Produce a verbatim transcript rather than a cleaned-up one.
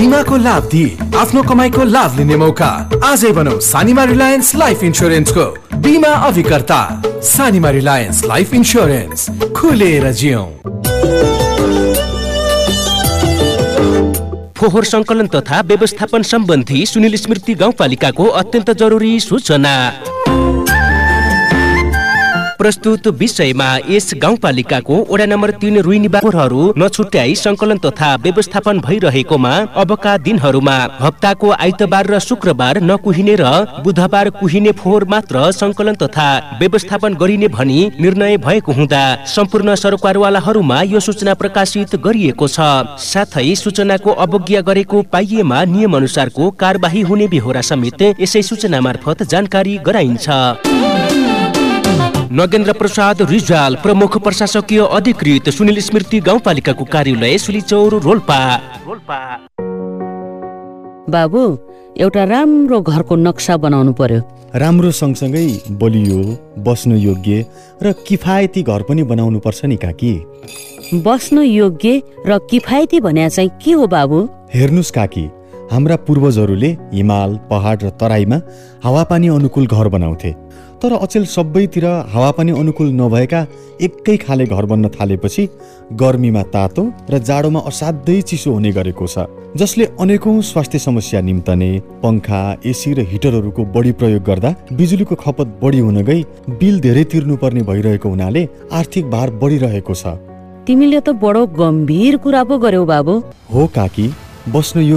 बिमाको लाभ दिई आफ्नो कमाईको लाभ लिने मौका। आजै बनौ सानिमा रिलायन्स लाइफ इन्स्योरेन्सको बिमा अभिकर्ता। सानिमा रिलायन्स लाइफ इन्स्योरेन्स, खुलेर जियौं। फोहोर संकलन तथा व्यवस्थापन सम्बन्धी सुनिल स्मृति गाउँपालिकाको अत्यन्त जरुरी सूचना। प्रस्तुत विषयमा यस गाउँपालिकाको वडा नम्बर तीन रुइनी फोहोरहरू नछुट्याई संकलन तथा व्यवस्थापन भइरहेकोमा अबका दिनहरूमा हप्ताको आइतबार र शुक्रबार नकुहिने र बुधबार कुहिने फोहोर मात्र संकलन तथा व्यवस्थापन गरिने भनी निर्णय भएको हुँदा सम्पूर्ण सरकारवालाहरूमा यो सूचना प्रकाशित गरिएको छ। साथै सूचनाको अवज्ञा गरेको पाइएमा नियम अनुसारको कारबाही हुने बेहोरा समेत यसै सूचना मार्फत जानकारी गराइन्छ। नगेन्द्र प्रसाद रिजाल, प्रमुख प्रशासकीय अधिकृत, सुनिल स्मृति गाउँपालिकाको कार्यालय सुलीचौर, रोल्पा। बाबु, एउटा राम्रो घरको नक्सा बनाउनु पर्यो। राम्रो सँगसँगै बलियो, बस्न योग्य र किफायती घर पनि बनाउनु पर्छ नि काकी। बस्न योग्य र किफायती भन्या चाहिँ के हो बाबु? हेर्नुस् काकी, हाम्रा पूर्वजहरूले हिमाल, पहाड र तराईमा हावापानी अनुकूल घर बनाउँथे। तर अचेल सबैतिर हावापानी अनुकूल नभएका एकै खाले घर बन्न थालेपछि गर्मीमा तातो र जाडोमा असाध्यै चिसो हुने गरेको छ, जसले अनेकौं स्वास्थ्य समस्या निम्तने। पंखा, एसी र हिटरहरूको बढी प्रयोग गर्दा बिजुलीको खपत बढी हुन गई बिल धेरै तिर्नुपर्ने भइरहेको हुनाले आर्थिक भार बढिरहेको छ। तिमीले त बडो गम्भीर कुरा पो गर्यौ बाबु। हो काकी, बस्न